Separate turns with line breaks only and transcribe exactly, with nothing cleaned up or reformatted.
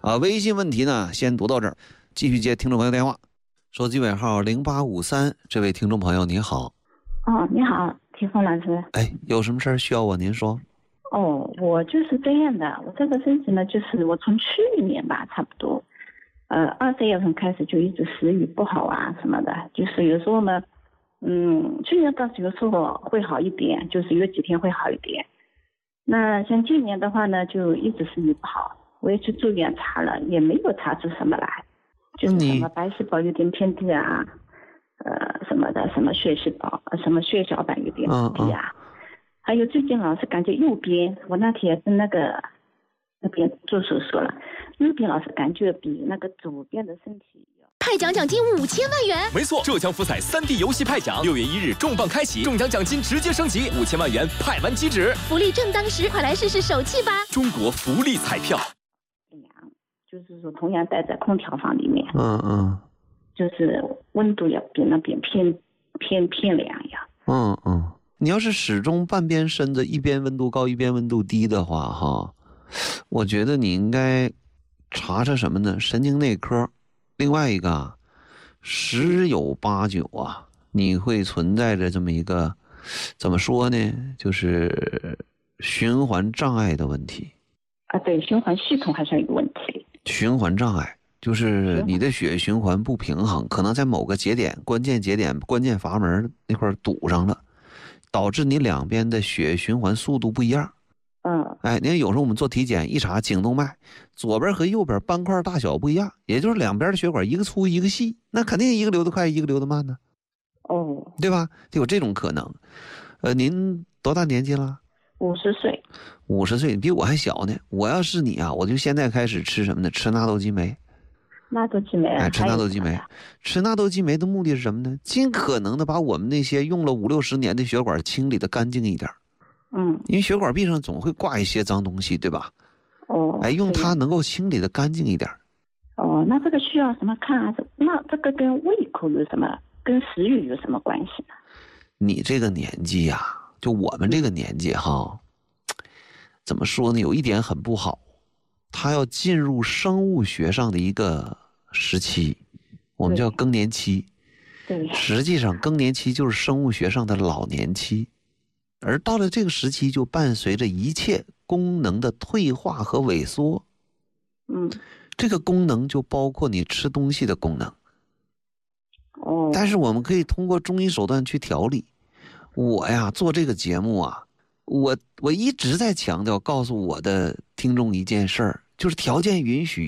啊，微信问题呢先读到这儿，继续接听众朋友电话。手机尾号零八五三，这位听众朋友你好。
哦，你好，提峰老师。
哎，有什么事儿需要我您说？
哦，我就是这样的，我这个身体呢，就是我从去年吧，差不多，呃，二十月份开始就一直食欲不好啊什么的，就是有时候呢，嗯，去年倒是有时候会好一点，就是有几天会好一点。那像今年的话呢，就一直食欲不好，我也去住院查了，也没有查出什么来，就是什么白细胞有点偏低啊，呃，什么的，什么血细胞，什么血小板有点低啊。嗯嗯还有最近老是感觉右边，我那天跟那个那边做手术了，右边老是感觉比那个左边的身体要。
派奖奖金五千万元，
没错，浙江福彩三 D 游戏派奖，六月一日重磅开启，中奖奖金直接升级，五千万元派完即止，
福利正当时，快来试试手气吧！
中国福利彩票。
凉，就是说同样待在空调房里面，
嗯嗯，
就是温度要比那边偏偏偏凉呀。
嗯嗯。你要是始终半边身子一边温度高一边温度低的话哈，我觉得你应该查查什么呢？神经内科。另外一个十有八九啊，你会存在着这么一个怎么说呢，就是循环障碍的问题
啊。对，循环系统还是有问题。
循环障碍就是你的血液循环不平衡，可能在某个节点关键节点关键阀门那块堵上了，导致你两边的血液循环速度不一样。
嗯，
哎，你看有时候我们做体检一查颈动脉，左边和右边斑块大小不一样，也就是两边的血管一个粗一个细，那肯定一个流得快一个流得慢呢。
哦，
对吧？就有这种可能。呃，您多大年纪了？
五十岁。
五十岁，比我还小呢。我要是你啊，我就现在开始吃什么呢？吃纳豆激酶。
纳豆激酶，
哎，吃纳豆激酶，吃纳豆激酶的目的是什么呢？尽可能的把我们那些用了五六十年的血管清理的干净一点。
嗯，
因为血管壁上总会挂一些脏东西，对吧？
哦，
哎，用它能够清理的干净一点。
哦，那这个需要什么看啊？那这个跟胃口有什么，跟食欲有什么关系呢？
你这个年纪呀、啊，就我们这个年纪哈，怎么说呢？有一点很不好，它要进入生物学上的一个时期，我们叫更年期。
对，
实际上更年期就是生物学上的老年期。而到了这个时期，就伴随着一切功能的退化和萎缩。
嗯，
这个功能就包括你吃东西的功能。
哦，
但是我们可以通过中医手段去调理。我呀，做这个节目啊，我我一直在强调，告诉我的听众一件事儿，就是条件允许，